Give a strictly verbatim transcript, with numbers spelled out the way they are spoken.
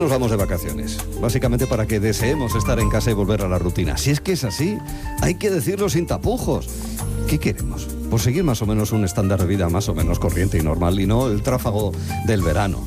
Nos vamos de vacaciones, básicamente para que deseemos estar en casa y volver a la rutina. Si es que es así, hay que decirlo sin tapujos. ¿Qué queremos? Pues seguir más o menos un estándar de vida más o menos corriente y normal y no el tráfago del verano.